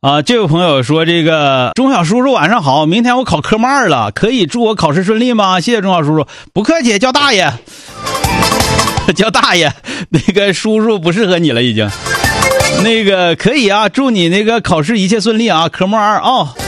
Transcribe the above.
啊，这位朋友说，这个钟小叔叔晚上好，明天我考科目2了，可以祝我考试顺利吗？谢谢钟小叔叔。不客气，叫大爷。叫大爷，那个叔叔不适合你了已经。那个可以啊，祝你那个考试一切顺利啊，科目2啊。